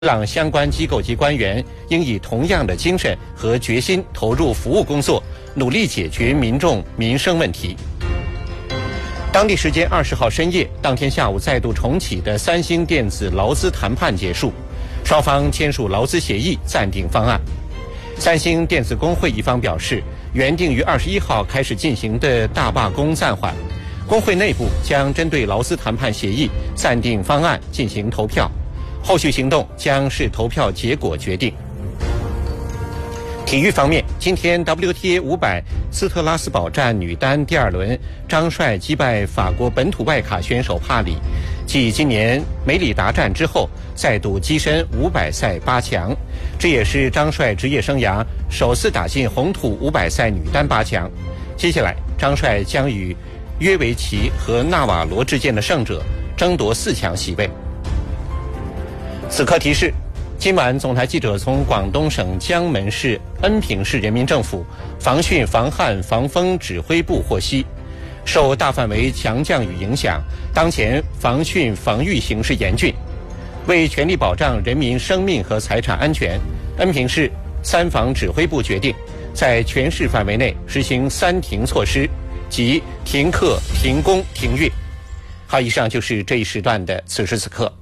让相关机构及官员应以同样的精神和决心投入服务工作，努力解决民众民生问题。当地时间20号深夜，当天下午再度重启的三星电子劳资谈判结束，双方签署劳资协议，暂定方案。三星电子工会一方表示，原定于21号开始进行的大罢工暂缓，工会内部将针对劳资谈判协议暂定方案进行投票。后续行动将视投票结果决定。体育方面，今天 WTA 500斯特拉斯堡站女单第2轮，张帅击败法国本土外卡选手帕里，继今年梅里达站之后，再度跻身500赛8强。这也是张帅职业生涯首次打进红土500赛女单8强。接下来，张帅将与约维奇和纳瓦罗之间的胜者争夺4强席位。此刻提示，今晚总台记者从广东省江门市恩平市人民政府防汛防旱防风指挥部获悉，受大范围强降雨影响，当前防汛防御形势严峻，为全力保障人民生命和财产安全，恩平市3防指挥部决定在全市范围内实行3停措施，即停课、停工、停运。好，以上就是这一时段的此时此刻。